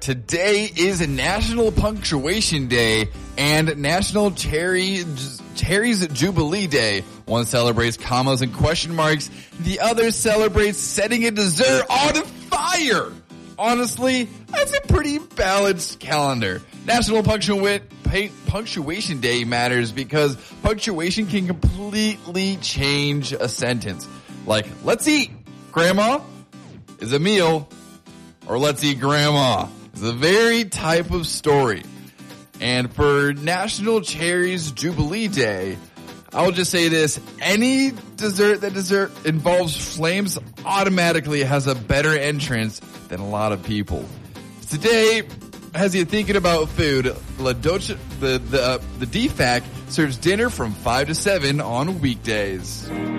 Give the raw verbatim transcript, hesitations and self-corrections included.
Today is National Punctuation Day and National Cherry, Cherries Jubilee Day. One celebrates commas and question marks. The other celebrates setting a dessert on fire. Honestly, that's a pretty balanced calendar. National Punctuation Day matters because punctuation can completely change a sentence. Like, let's eat, Grandma, is a meal, or let's eat, Grandma, is a very type of story. And for National Cherries Jubilee Day, I'll just say this: any dessert that dessert involves flames automatically has a better entrance than a lot of people. Today has you thinking about food. La Dolce, the the uh, the D F A C serves dinner from five to seven on weekdays.